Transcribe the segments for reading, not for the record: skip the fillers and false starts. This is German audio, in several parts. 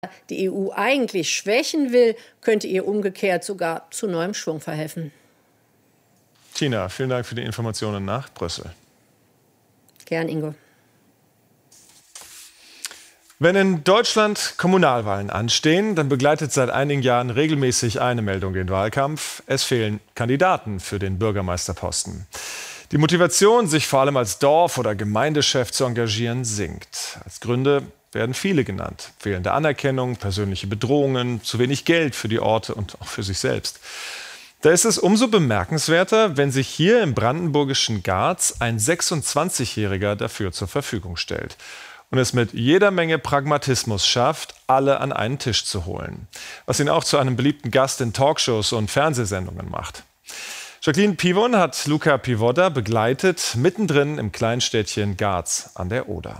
die EU eigentlich schwächen will, könnte ihr umgekehrt sogar zu neuem Schwung verhelfen. Tina, vielen Dank für die Informationen nach Brüssel. Gern, Ingo. Wenn in Deutschland Kommunalwahlen anstehen, dann begleitet seit einigen Jahren regelmäßig eine Meldung den Wahlkampf: Es fehlen Kandidaten für den Bürgermeisterposten. Die Motivation, sich vor allem als Dorf- oder Gemeindechef zu engagieren, sinkt. Als Gründe werden viele genannt: fehlende Anerkennung, persönliche Bedrohungen, zu wenig Geld für die Orte und auch für sich selbst. Da ist es umso bemerkenswerter, wenn sich hier im brandenburgischen Garz ein 26-Jähriger dafür zur Verfügung stellt und es mit jeder Menge Pragmatismus schafft, alle an einen Tisch zu holen, was ihn auch zu einem beliebten Gast in Talkshows und Fernsehsendungen macht. Jacqueline Pivon hat Luca Pivoda begleitet, mittendrin im Kleinstädtchen Garz an der Oder.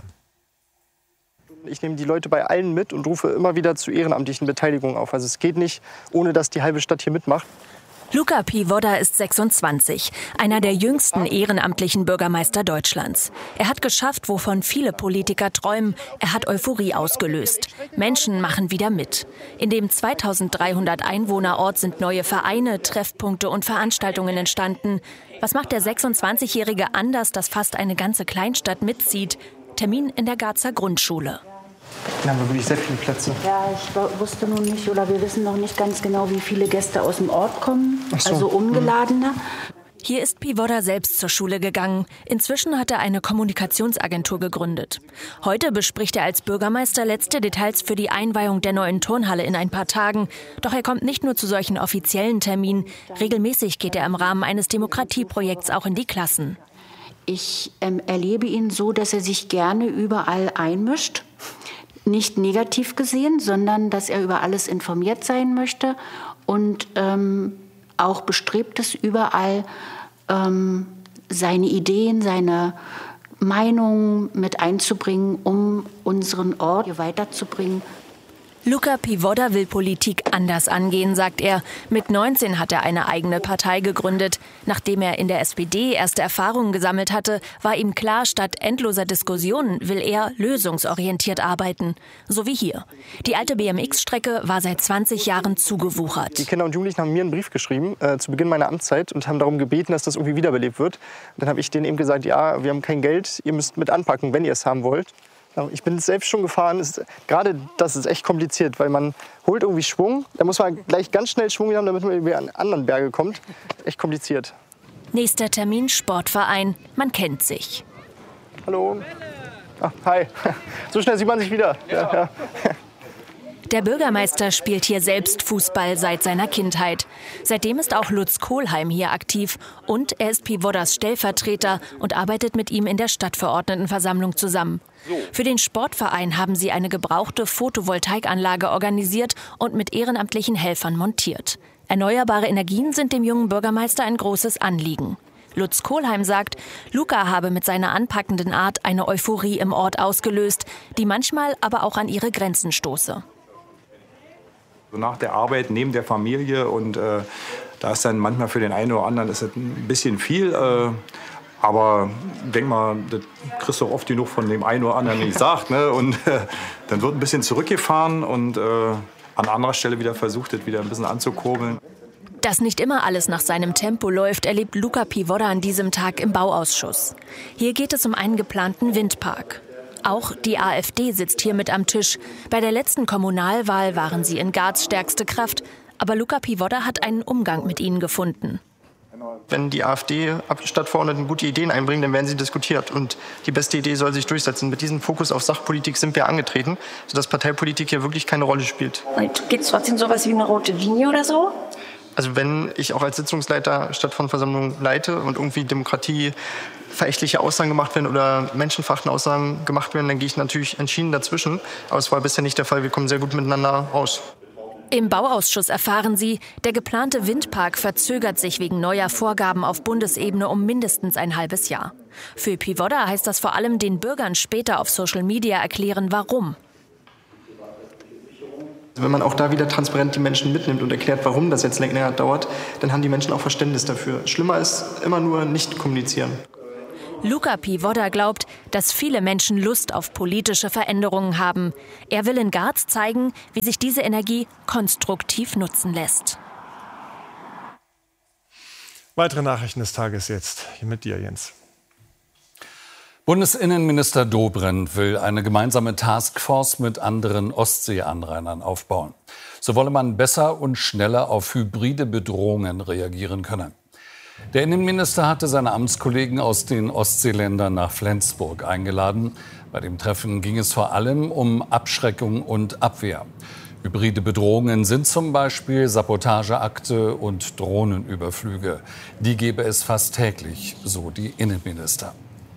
Ich nehme die Leute bei allen mit und rufe immer wieder zu ehrenamtlichen Beteiligungen auf. Also es geht nicht, ohne dass die halbe Stadt hier mitmacht. Luca Pivoda ist 26, einer der jüngsten ehrenamtlichen Bürgermeister Deutschlands. Er hat geschafft, wovon viele Politiker träumen. Er hat Euphorie ausgelöst. Menschen machen wieder mit. In dem 2300 Einwohnerort sind neue Vereine, Treffpunkte und Veranstaltungen entstanden. Was macht der 26-Jährige anders, dass fast eine ganze Kleinstadt mitzieht? Termin in der Garzer Grundschule. Da haben wir wirklich sehr viele Plätze. Ja, ich wusste nun nicht, oder wir wissen noch nicht ganz genau, wie viele Gäste aus dem Ort kommen, Ach so. also Ungeladene. Hier ist Pivoda selbst zur Schule gegangen. Inzwischen hat er eine Kommunikationsagentur gegründet. Heute bespricht er als Bürgermeister letzte Details für die Einweihung der neuen Turnhalle in ein paar Tagen. Doch er kommt nicht nur zu solchen offiziellen Terminen. Regelmäßig geht er im Rahmen eines Demokratieprojekts auch in die Klassen. Ich erlebe ihn so, dass er sich gerne überall einmischt. Nicht negativ gesehen, sondern dass er über alles informiert sein möchte und auch bestrebt ist, überall seine Ideen, seine Meinungen mit einzubringen, um unseren Ort hier weiterzubringen. Luca Pivoda will Politik anders angehen, sagt er. Mit 19 hat er eine eigene Partei gegründet. Nachdem er in der SPD erste Erfahrungen gesammelt hatte, war ihm klar, statt endloser Diskussionen will er lösungsorientiert arbeiten. So wie hier. Die alte BMX-Strecke war seit 20 Jahren zugewuchert. Die Kinder und Jugendlichen haben mir einen Brief geschrieben zu Beginn meiner Amtszeit und haben darum gebeten, dass das irgendwie wiederbelebt wird. Dann habe ich denen eben gesagt, ja, wir haben kein Geld, ihr müsst mit anpacken, wenn ihr es haben wollt. Ich bin selbst schon gefahren. Gerade das ist echt kompliziert, weil man holt irgendwie Schwung. Da muss man gleich ganz schnell Schwung haben, damit man irgendwie an anderen Berge kommt. Echt kompliziert. Nächster Termin, Sportverein. Man kennt sich. Hallo. Ach, hi. So schnell sieht man sich wieder. Ja. Der Bürgermeister spielt hier selbst Fußball seit seiner Kindheit. Seitdem ist auch Lutz Kohlheim hier aktiv. Und er ist Pivodas Stellvertreter und arbeitet mit ihm in der Stadtverordnetenversammlung zusammen. Für den Sportverein haben sie eine gebrauchte Photovoltaikanlage organisiert und mit ehrenamtlichen Helfern montiert. Erneuerbare Energien sind dem jungen Bürgermeister ein großes Anliegen. Lutz Kohlheim sagt, Luca habe mit seiner anpackenden Art eine Euphorie im Ort ausgelöst, die manchmal aber auch an ihre Grenzen stoße. Nach der Arbeit, neben der Familie, und da ist dann manchmal für den einen oder anderen ist das ein bisschen viel. Aber ich denke mal, das kriegst du auch oft genug von dem einen oder anderen gesagt. Ne? Und dann wird ein bisschen zurückgefahren und an anderer Stelle wieder versucht, das wieder ein bisschen anzukurbeln. Dass nicht immer alles nach seinem Tempo läuft, erlebt Luca Pivoda an diesem Tag im Bauausschuss. Hier geht es um einen geplanten Windpark. Auch die AfD sitzt hier mit am Tisch. Bei der letzten Kommunalwahl waren sie in Garz stärkste Kraft. Aber Luca Pivoda hat einen Umgang mit ihnen gefunden. Wenn die AfD-Stadtverordneten gute Ideen einbringen, dann werden sie diskutiert. Und die beste Idee soll sich durchsetzen. Mit diesem Fokus auf Sachpolitik sind wir angetreten, sodass Parteipolitik hier wirklich keine Rolle spielt. Und gibt es trotzdem sowas wie eine rote Linie oder so? Also wenn ich auch als Sitzungsleiter Stadtverordnetenversammlung leite und irgendwie demokratieverächtliche Aussagen gemacht werden oder menschenverachtende Aussagen gemacht werden, dann gehe ich natürlich entschieden dazwischen. Aber es war bisher nicht der Fall. Wir kommen sehr gut miteinander aus. Im Bauausschuss erfahren sie, der geplante Windpark verzögert sich wegen neuer Vorgaben auf Bundesebene um mindestens ein halbes Jahr. Für Pivoda heißt das vor allem den Bürgern später auf Social Media erklären, warum. Wenn man auch da wieder transparent die Menschen mitnimmt und erklärt, warum das jetzt länger dauert, dann haben die Menschen auch Verständnis dafür. Schlimmer ist immer nur nicht kommunizieren. Luca P. Wodda glaubt, dass viele Menschen Lust auf politische Veränderungen haben. Er will in Garz zeigen, wie sich diese Energie konstruktiv nutzen lässt. Weitere Nachrichten des Tages jetzt. Hier mit dir, Jens. Bundesinnenminister Dobrindt will eine gemeinsame Taskforce mit anderen Ostseeanrainern aufbauen. So wolle man besser und schneller auf hybride Bedrohungen reagieren können. Der Innenminister hatte seine Amtskollegen aus den Ostseeländern nach Flensburg eingeladen. Bei dem Treffen ging es vor allem um Abschreckung und Abwehr. Hybride Bedrohungen sind zum Beispiel Sabotageakte und Drohnenüberflüge. Die gebe es fast täglich, so die Innenminister.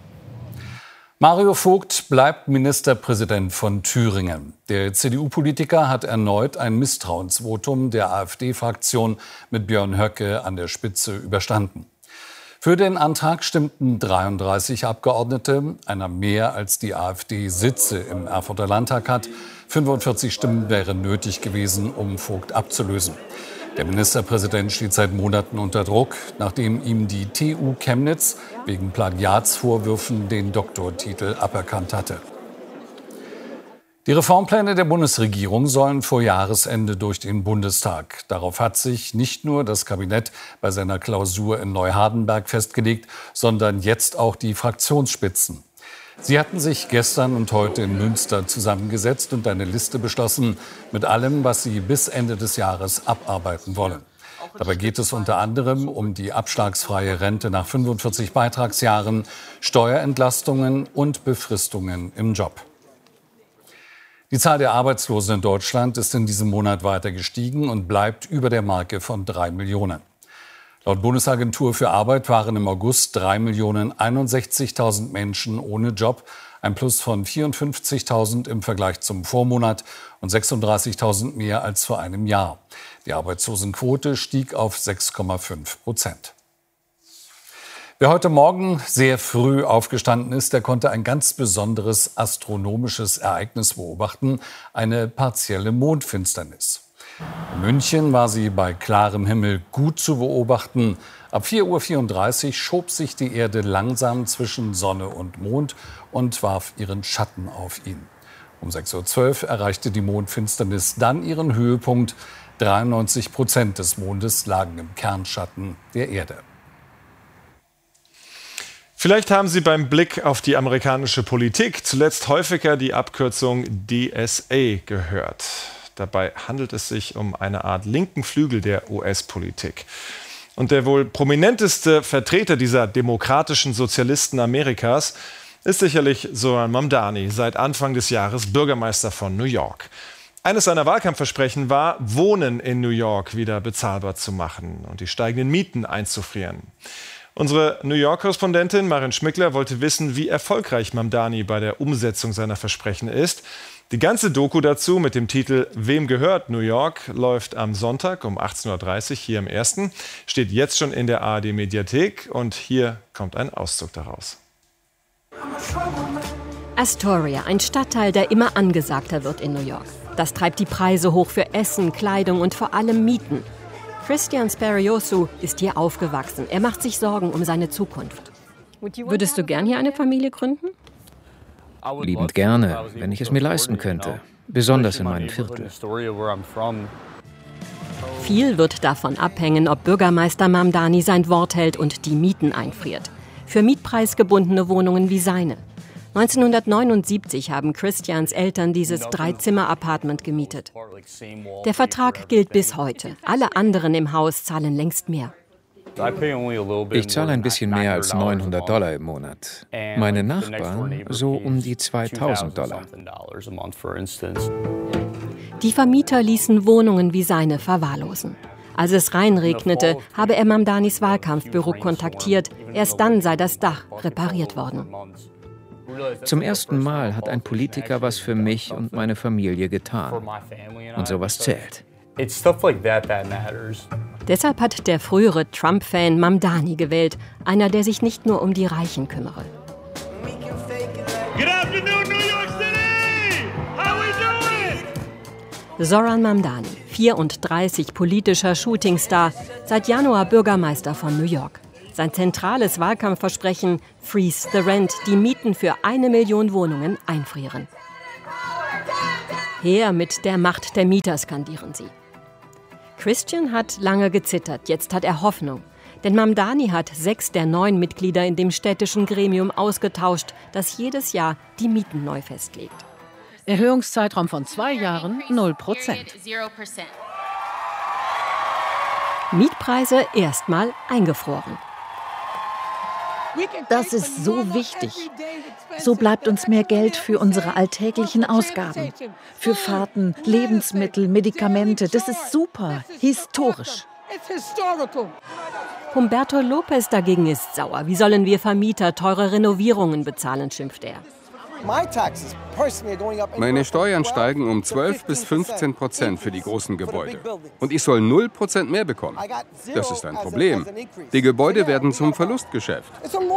Mario Vogt bleibt Ministerpräsident von Thüringen. Der CDU-Politiker hat erneut ein Misstrauensvotum der AfD-Fraktion mit Björn Höcke an der Spitze überstanden. Für den Antrag stimmten 33 Abgeordnete, einer mehr als die AfD Sitze im Erfurter Landtag hat. 45 Stimmen wären nötig gewesen, um Vogt abzulösen. Der Ministerpräsident steht seit Monaten unter Druck, nachdem ihm die TU Chemnitz wegen Plagiatsvorwürfen den Doktortitel aberkannt hatte. Die Reformpläne der Bundesregierung sollen vor Jahresende durch den Bundestag. Darauf hat sich nicht nur das Kabinett bei seiner Klausur in Neuhardenberg festgelegt, sondern jetzt auch die Fraktionsspitzen. Sie hatten sich gestern und heute in Münster zusammengesetzt und eine Liste beschlossen mit allem, was sie bis Ende des Jahres abarbeiten wollen. Dabei geht es unter anderem um die abschlagsfreie Rente nach 45 Beitragsjahren, Steuerentlastungen und Befristungen im Job. Die Zahl der Arbeitslosen in Deutschland ist in diesem Monat weiter gestiegen und bleibt über der Marke von 3 Millionen. Laut Bundesagentur für Arbeit waren im August 3.061.000 Menschen ohne Job, ein Plus von 54.000 im Vergleich zum Vormonat und 36.000 mehr als vor einem Jahr. Die Arbeitslosenquote stieg auf 6,5%. Wer heute Morgen sehr früh aufgestanden ist, der konnte ein ganz besonderes astronomisches Ereignis beobachten, eine partielle Mondfinsternis. In München war sie bei klarem Himmel gut zu beobachten. Ab 4.34 Uhr schob sich die Erde langsam zwischen Sonne und Mond und warf ihren Schatten auf ihn. Um 6.12 Uhr erreichte die Mondfinsternis dann ihren Höhepunkt. 93% des Mondes lagen im Kernschatten der Erde. Vielleicht haben Sie beim Blick auf die amerikanische Politik zuletzt häufiger die Abkürzung DSA gehört. Dabei handelt es sich um eine Art linken Flügel der US-Politik. Und der wohl prominenteste Vertreter dieser demokratischen Sozialisten Amerikas ist sicherlich Zohran Mamdani, seit Anfang des Jahres Bürgermeister von New York. Eines seiner Wahlkampfversprechen war, Wohnen in New York wieder bezahlbar zu machen und die steigenden Mieten einzufrieren. Unsere New York-Korrespondentin Marin Schmickler wollte wissen, wie erfolgreich Mamdani bei der Umsetzung seiner Versprechen ist. Die ganze Doku dazu mit dem Titel Wem gehört New York läuft am Sonntag um 18.30 Uhr hier im Ersten, steht jetzt schon in der ARD-Mediathek und hier kommt ein Auszug daraus. Astoria, ein Stadtteil, der immer angesagter wird in New York. Das treibt die Preise hoch für Essen, Kleidung und vor allem Mieten. Christian Speriosu ist hier aufgewachsen. Er macht sich Sorgen um seine Zukunft. Würdest du gern hier eine Familie gründen? Liebend gerne, wenn ich es mir leisten könnte. Besonders in meinem Viertel. Viel wird davon abhängen, ob Bürgermeister Mamdani sein Wort hält und die Mieten einfriert. Für mietpreisgebundene Wohnungen wie seine. 1979 haben Christians Eltern dieses 3-Zimmer-Apartment gemietet. Der Vertrag gilt bis heute. Alle anderen im Haus zahlen längst mehr. Ich zahle ein bisschen mehr als $900 im Monat. Meine Nachbarn so um die $2.000. Die Vermieter ließen Wohnungen wie seine verwahrlosen. Als es reinregnete, habe er Mamdanis Wahlkampfbüro kontaktiert. Erst dann sei das Dach repariert worden. Zum ersten Mal hat ein Politiker was für mich und meine Familie getan. Und sowas zählt. Deshalb hat der frühere Trump-Fan Mamdani gewählt. Einer, der sich nicht nur um die Reichen kümmere. Good afternoon, New York City! How we doing? Zohran Mamdani, 34, politischer Shootingstar, seit Januar Bürgermeister von New York. Sein zentrales Wahlkampfversprechen: Freeze the Rent, die Mieten für 1 Million Wohnungen einfrieren. Her mit der Macht der Mieter, skandieren sie. Christian hat lange gezittert, jetzt hat er Hoffnung. Denn Mamdani hat 6 der 9 Mitglieder in dem städtischen Gremium ausgetauscht, das jedes Jahr die Mieten neu festlegt. Erhöhungszeitraum von 2 Jahren 0%. Mietpreise erstmal eingefroren. Das ist so wichtig. So bleibt uns mehr Geld für unsere alltäglichen Ausgaben. Für Fahrten, Lebensmittel, Medikamente. Das ist super, historisch. Humberto Lopez dagegen ist sauer. Wie sollen wir Vermieter teure Renovierungen bezahlen, schimpft er. Meine Steuern steigen um 12 bis 15% für die großen Gebäude. Und ich soll 0% mehr bekommen. Das ist ein Problem. Die Gebäude werden zum Verlustgeschäft.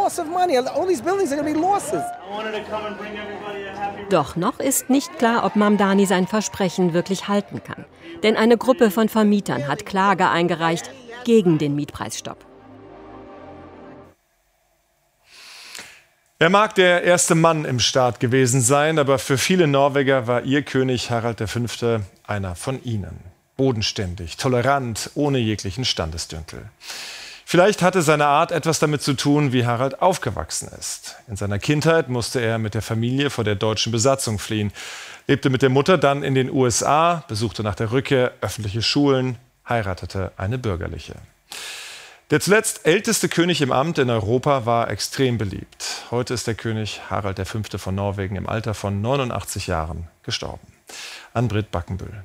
Doch noch ist nicht klar, ob Mamdani sein Versprechen wirklich halten kann. Denn eine Gruppe von Vermietern hat Klage eingereicht gegen den Mietpreisstopp. Er mag der erste Mann im Staat gewesen sein, aber für viele Norweger war ihr König Harald V. einer von ihnen. Bodenständig, tolerant, ohne jeglichen Standesdünkel. Vielleicht hatte seine Art etwas damit zu tun, wie Harald aufgewachsen ist. In seiner Kindheit musste er mit der Familie vor der deutschen Besatzung fliehen, lebte mit der Mutter dann in den USA, besuchte nach der Rückkehr öffentliche Schulen, heiratete eine bürgerliche. Der zuletzt älteste König im Amt in Europa war extrem beliebt. Heute ist der König Harald V. von Norwegen im Alter von 89 Jahren gestorben. Ann-Britt Backenbühl.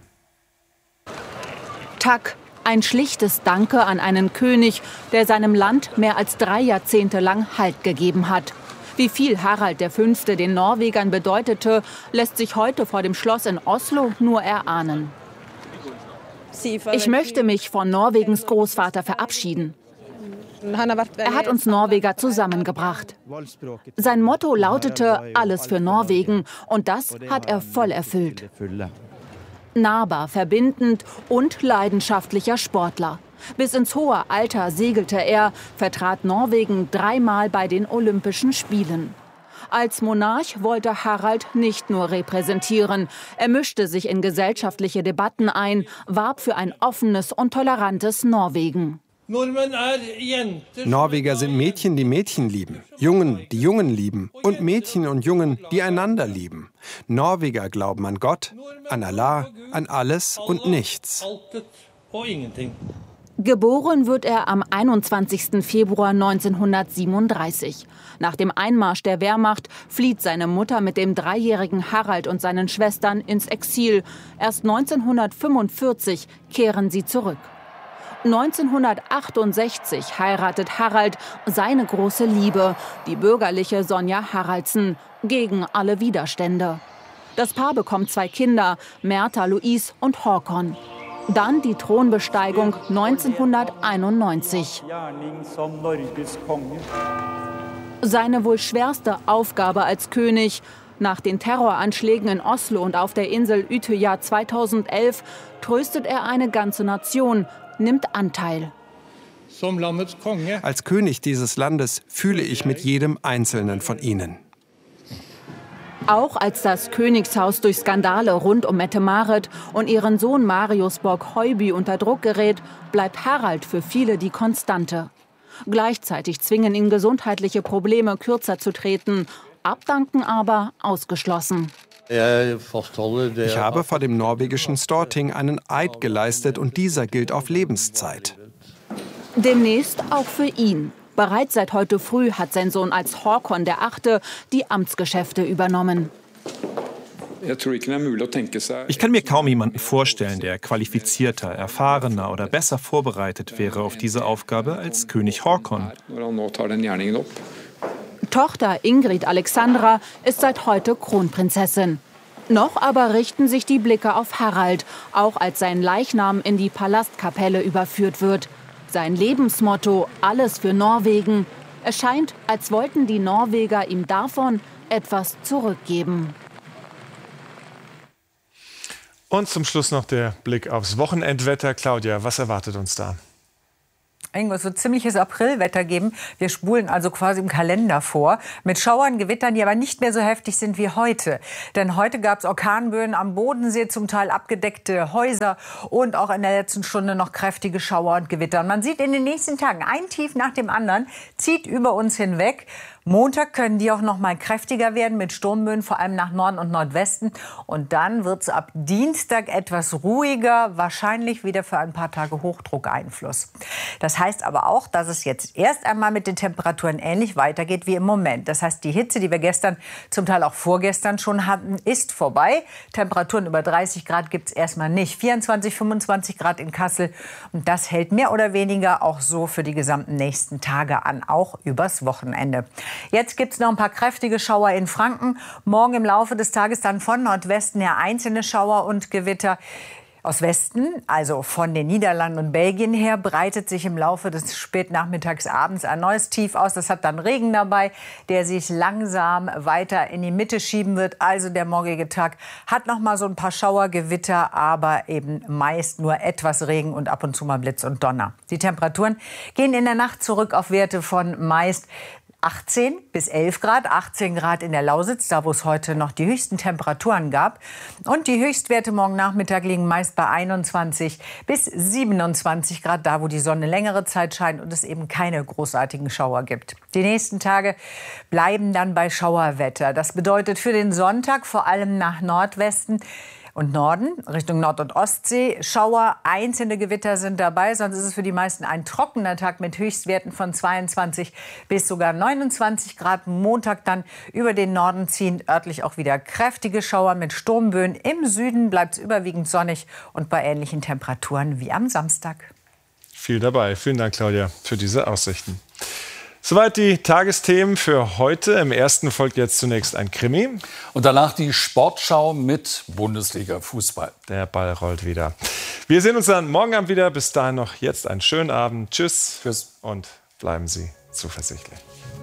Takk, ein schlichtes Danke an einen König, der seinem Land mehr als 3 Jahrzehnte lang Halt gegeben hat. Wie viel Harald V. den Norwegern bedeutete, lässt sich heute vor dem Schloss in Oslo nur erahnen. Ich möchte mich von Norwegens Großvater verabschieden. Er hat uns Norweger zusammengebracht. Sein Motto lautete „Alles für Norwegen" und das hat er voll erfüllt. Nahbar, verbindend und leidenschaftlicher Sportler. Bis ins hohe Alter segelte er, vertrat Norwegen 3-mal bei den Olympischen Spielen. Als Monarch wollte Harald nicht nur repräsentieren. Er mischte sich in gesellschaftliche Debatten ein, warb für ein offenes und tolerantes Norwegen. Norweger sind Mädchen, die Mädchen lieben, Jungen, die Jungen lieben und Mädchen und Jungen, die einander lieben. Norweger glauben an Gott, an Allah, an alles und nichts. Geboren wird er am 21. Februar 1937. Nach dem Einmarsch der Wehrmacht flieht seine Mutter mit dem 3-jährigen Harald und seinen Schwestern ins Exil. Erst 1945 kehren sie zurück. 1968 heiratet Harald seine große Liebe, die bürgerliche Sonja Haraldsen, gegen alle Widerstände. Das Paar bekommt 2 Kinder, Märtha Louise und Håkon. Dann die Thronbesteigung 1991. Seine wohl schwerste Aufgabe als König. Nach den Terroranschlägen in Oslo und auf der Insel Utøya 2011 tröstet er eine ganze Nation, nimmt Anteil. Als König dieses Landes fühle ich mit jedem Einzelnen von ihnen. Auch als das Königshaus durch Skandale rund um Mette-Marit und ihren Sohn Marius Borg-Høiby unter Druck gerät, bleibt Harald für viele die Konstante. Gleichzeitig zwingen ihn gesundheitliche Probleme, kürzer zu treten. Abdanken aber ausgeschlossen. Ich habe vor dem norwegischen Storting einen Eid geleistet und dieser gilt auf Lebenszeit. Demnächst auch für ihn. Bereits seit heute früh hat sein Sohn als Håkon VIII. Die Amtsgeschäfte übernommen. Ich kann mir kaum jemanden vorstellen, der qualifizierter, erfahrener oder besser vorbereitet wäre auf diese Aufgabe als König Håkon. Tochter Ingrid Alexandra ist seit heute Kronprinzessin. Noch aber richten sich die Blicke auf Harald, auch als sein Leichnam in die Palastkapelle überführt wird. Sein Lebensmotto „Alles für Norwegen". Es scheint, als wollten die Norweger ihm davon etwas zurückgeben. Und zum Schluss noch der Blick aufs Wochenendwetter. Claudia, was erwartet uns da? Irgendwas wird ziemliches Aprilwetter geben. Wir spulen also quasi im Kalender vor. Mit Schauern, Gewittern, die aber nicht mehr so heftig sind wie heute. Denn heute gab es Orkanböen am Bodensee, zum Teil abgedeckte Häuser und auch in der letzten Stunde noch kräftige Schauer und Gewitter. Und man sieht in den nächsten Tagen, ein Tief nach dem anderen zieht über uns hinweg. Montag können die auch noch mal kräftiger werden mit Sturmböen, vor allem nach Norden und Nordwesten. Und dann wird es ab Dienstag etwas ruhiger, wahrscheinlich wieder für ein paar Tage Hochdruckeinfluss. Das heißt aber auch, dass es jetzt erst einmal mit den Temperaturen ähnlich weitergeht wie im Moment. Das heißt, die Hitze, die wir gestern, zum Teil auch vorgestern schon hatten, ist vorbei. Temperaturen über 30 Grad gibt es erstmal nicht. 24, 25 Grad in Kassel. Und das hält mehr oder weniger auch so für die gesamten nächsten Tage an, auch übers Wochenende. Jetzt gibt es noch ein paar kräftige Schauer in Franken. Morgen im Laufe des Tages dann von Nordwesten her einzelne Schauer und Gewitter. Aus Westen, also von den Niederlanden und Belgien her, breitet sich im Laufe des Spätnachmittags abends ein neues Tief aus. Das hat dann Regen dabei, der sich langsam weiter in die Mitte schieben wird. Also der morgige Tag hat noch mal so ein paar Schauer, Gewitter, aber eben meist nur etwas Regen und ab und zu mal Blitz und Donner. Die Temperaturen gehen in der Nacht zurück auf Werte von meist 18 bis 11 Grad, 18 Grad in der Lausitz, da wo es heute noch die höchsten Temperaturen gab. Und die Höchstwerte morgen Nachmittag liegen meist bei 21 bis 27 Grad, da wo die Sonne längere Zeit scheint und es eben keine großartigen Schauer gibt. Die nächsten Tage bleiben dann bei Schauerwetter. Das bedeutet für den Sonntag vor allem nach Nordwesten und Norden, Richtung Nord- und Ostsee. Schauer, einzelne Gewitter sind dabei, sonst ist es für die meisten ein trockener Tag mit Höchstwerten von 22 bis sogar 29 Grad. Montag dann über den Norden ziehen örtlich auch wieder kräftige Schauer mit Sturmböen. Im Süden bleibt es überwiegend sonnig und bei ähnlichen Temperaturen wie am Samstag. Viel dabei. Vielen Dank, Claudia, für diese Aussichten. Soweit die Tagesthemen für heute. Im ersten folgt jetzt zunächst ein Krimi. Und danach die Sportschau mit Bundesliga-Fußball. Der Ball rollt wieder. Wir sehen uns dann morgen Abend wieder. Bis dahin noch jetzt einen schönen Abend. Tschüss. Tschüss. Und bleiben Sie zuversichtlich.